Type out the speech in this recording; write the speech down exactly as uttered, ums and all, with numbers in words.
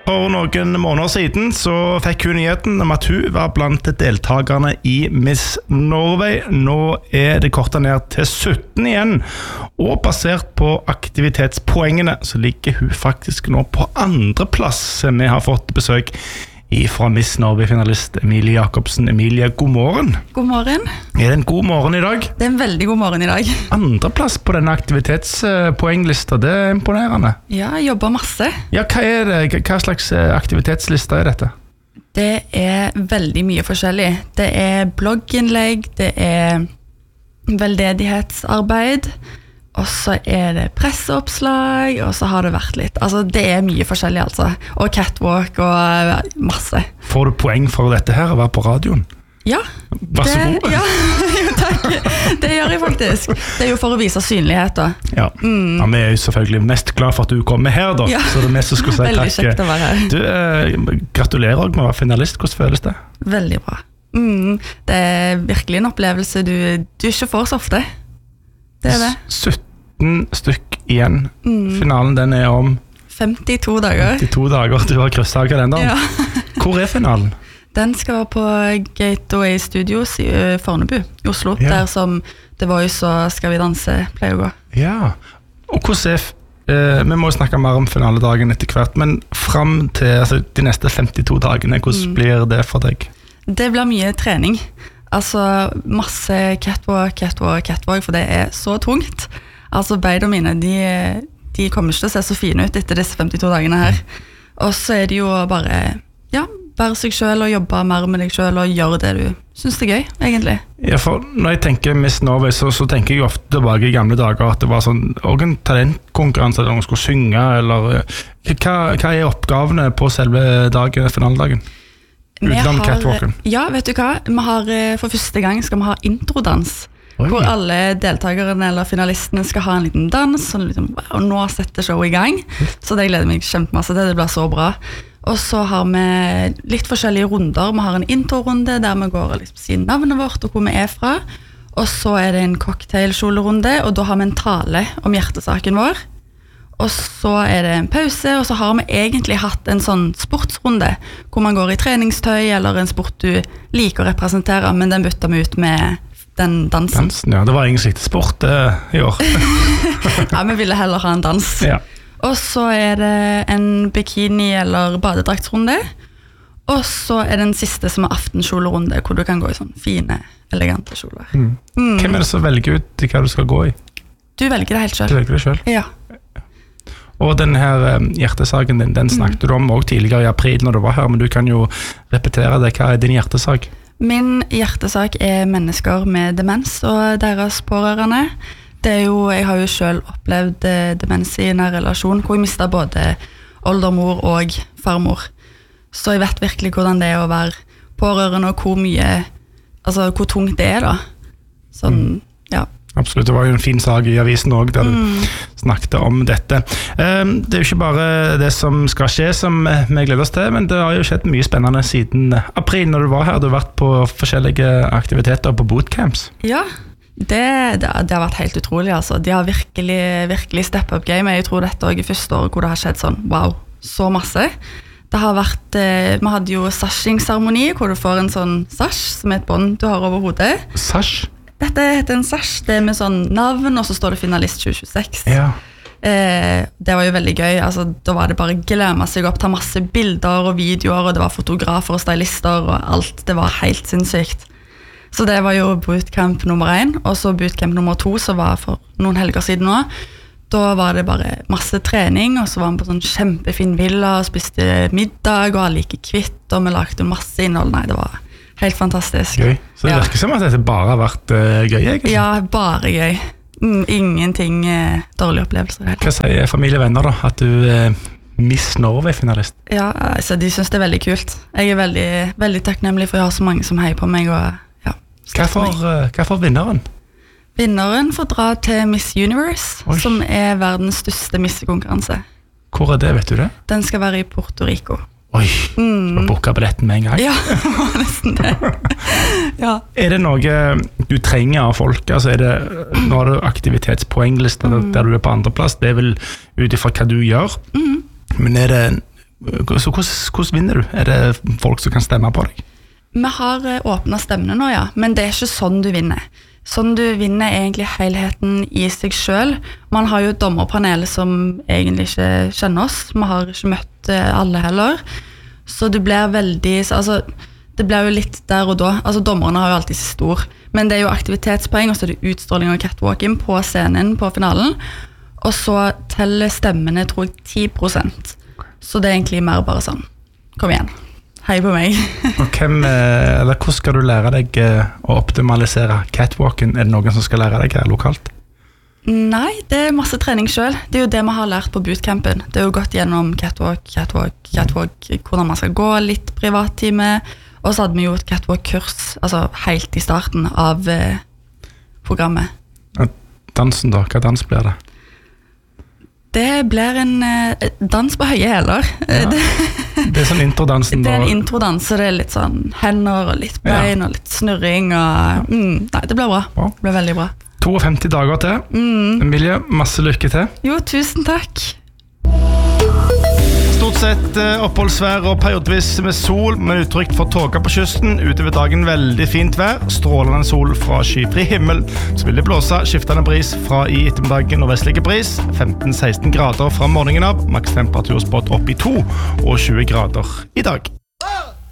For noen måneder siden så fikk hun nyheten om at hun var blant deltakerne i Miss Norway. Nå er det kortet ned til sytten igjen, og basert på aktivitetspoengene så ligger hun faktisk nå på andre plass. Vi har fått besøk fra Miss Norway-finalist Emilie Jacobsen. Emilie, god morgen. God morgen. Er det en god morgen i dag? Det er en veldig god morgen i dag. Andre plass på denne aktivitetspoenglista, det er imponerende. Ja, jeg jobber masse. Ja, hva er det? Hva slags aktivitetslista er dette? Det er veldig mye forskjellig. Det er blogginnlegg, det er veldedighetsarbeid, og så er det presseoppslag, og så har det vært litt. Altså, det er mye forskjellig, altså. Og catwalk og masse. Får du poeng for dette her, å være på radioen? Ja. Vær så god. Det, ja, jo, takk. Det gjør jeg faktisk. Det er jo for å vise synlighet, da. Ja. Mm. Ja, vi er jo selvfølgelig mest glad for at du kommer her, da. Ja. Så det er mest som skulle si veldig takk. Kjekt å være her. Du, eh, gratulerer med å være finalist. Hvordan føles det? Veldig bra. Mm. Det er virkelig en opplevelse du, du ikke får så ofte. Det er det. sytten stykk igjen. Mm. Finalen den er om femtito dager. femtito dager, du har krysset kalenderen. Ja. Hvor er finalen? Den skal være på Gateway Studios i Fornebu, i Oslo. Ja. Der som The Voice og Skal vi danse pleier å gå. Ja, og hvordan er eh, vi må snakke mer om finaledagen etter hvert, men frem til altså, de neste femtito dagene, hvordan mm. blir det for deg? Det blir mye trening. Altså masse catwalk, catwalk, catwalk, for det er så tungt. Altså beidene mine, de, de kommer ikke til å se så fine ut etter disse femtito dagene her. Og så er det jo bare, ja, være seg selv og jobbe mer med deg selv og gjøre det du synes det er gøy, egentlig. Ja, for når jeg tenker Miss Norway, så, så tenker jeg ofte tilbake i gamle dager at det var sånn, også en talentkonkurranse der man skulle synge, eller hva, hva er oppgavene på selve dagen, finaledagen? Utenom catwalken? Ja, vet du hva? Vi har, for første gang skal vi ha introdans. Oi. Hvor alle deltakerne eller finalistene skal ha en liten dans, og liksom, wow, nå setter showet i gang. Så det gleder meg kjempemasse til, det blir så bra. Og så har vi litt forskjellige runder. Vi har en intro-runde der vi går og liksom sier navnet vårt og hvor vi er fra. Og så er det en cocktailkjolerunde, og da har vi en tale om hjertesaken vår. Og så er det en pause, og så har vi egentlig hatt en sånn sportsrunde, hvor man går i treningstøy eller en sport du liker å representere, men den bytter vi ut med den dansen. Dansen, ja. Det var egentlig ikke sport uh, i år. Ja, vi ville heller ha en dans. Ja. Og så er det en bikini- eller badedraktsrunde. Og så er det den siste som er aftenkjolerunde, hvor du kan gå i sånn fine, elegante kjoler. Mm. Mm. Hvem er det som velger ut hva du skal gå i? Du velger det helt selv. Du velger det selv? Ja. Og denne her um, hjertesaken din, den snakket mm. du om også tidligere i april når du var her, men du kan jo repetere det. Hva er din hjertesak? Min hjertesak er mennesker med demens og deres pårørende. Det er jo, jeg har jo selv opplevd demens i en relasjon, hvor jeg mistet både oldemor og farmor. Så jeg vet virkelig hvordan det er å være pårørende, og hvor mye, altså hvor tungt det er da. Sånn, mm. ja. Absolutt, det var jo en fin sak i avisen også, der mm. du snakket om dette. Det er jo ikke bare det som skal skje som vi gleder oss til, men det har jo skjedd mye spennende siden april når du var her. Du har vært på forskjellige aktiviteter på bootcamps. Ja, det, det, det har vært helt utrolig. Altså. De har virkelig, virkelig steppet up game. Jeg tror dette også i første år hvor det har skjedd sånn, wow, så masse. Det har vært, vi hadde jo sashing-seremoni, hvor du får en sånn sash, som er et bånd du har over hodet. Sash? Dette heter en sash, det er med sånn navn, og så står det finalist tjue tjueseks. Ja. Eh, det var jo veldig gøy, altså, da var det bare glemme seg opp, ta masse bilder og videoer, og det var fotografer og stylister, og alt, det var helt sinnssykt. Så det var jo bootcamp nummer én, og så bootcamp nummer to, som var for noen helger siden nå. Da var det bare masse trening, og så var vi på sånn kjempefin villa, og spiste middag, og alle gikk kvitt, og vi lagde masse innhold. Nei, det var helt fantastisk. Gøy. Så det virker ja. Som at dette bare har vært uh, gøy, egentlig? Ja, bare gøy. Mm, ingenting uh, dårlige opplevelser. Hva sier familie og venner da, at du er uh, Miss Norway-finalist? Ja, altså, de synes det er veldig kult. Jeg er veldig, veldig takknemlig for å ha så mange som heier på meg. Og, ja, hva for, uh, hva for vinneren? Vinneren får dra til Miss Universe, Oi. Som er verdens største missekonkurranse. Hvor er det, vet du det? Den skal være i Puerto Rico. Oi, mm. du har booket billetten med en gang. Ja, det var nesten det. Ja. Er det noe du trenger av folk? Altså er det, nå har du aktivitetspoengliste mm. der du er på andreplass, det er vel ut ifra hva du gjør. Mm. Men er det Så hvordan, hvordan vinner du? Er det folk som kan stemme på deg? Vi har åpnet stemmene nå, ja, men det er ikke sånn du vinner. Sånn du vinner egentlig helheten i seg selv. Man har jo et dommerpanel som egentlig ikke kjenner oss. Vi har ikke møtt alle heller. Så det blir veldig, altså, det blir jo litt der og da. Altså, dommerne har jo alltid stor. Men det er jo aktivitetspoeng, og så er det utstråling og catwalking på scenen på finalen. Og så teller stemmene, tror jeg, ti prosent. Så det er egentlig mer bare sånn. Kom igjen. Hei på meg. Og hvem, eller hvordan skal du lære deg å optimalisere catwalken? Er det noen som skal lære deg her lokalt? Nei, det er masse trening selv. Det er jo det vi har lært på bootcampen. Det er jo gått gjennom catwalk, catwalk, catwalk, hvordan man skal gå, litt privattime. Og så hadde vi jo et catwalk-kurs, altså helt i starten av eh, programmet. Dansen da, hva dans blir det? Det blir en eh, dans på høye hæler. Ja. Det, det er sånn introdansen da. Det er en introdans, så det er litt sånn hender og litt bein ja. Og litt snurring. Og, mm, nei, det blir bra. bra. Det blir veldig bra. femtito dager til. Mm. Emilie, masse lykke til. Jo, tusen takk. Stort sett oppholdsvær og periodevis med sol, men utrygt for tåker på kysten. Utover dagen veldig fint vær, strålende sol fra skyfri himmel. Så vil det blåse skiftende bris fra i ettermiddagen og vestlige bris. femten til seksten grader fra morgenen av, maks temperaturspådd opp i to og tjue grader i dag.